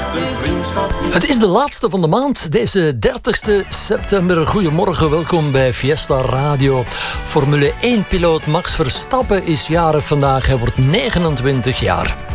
de vriendschap. Het is de laatste van de maand, deze 30 september. Goedemorgen, welkom bij Fiesta Radio. Formule 1-piloot Max Verstappen is jarig vandaag. Hij wordt 29 jaar.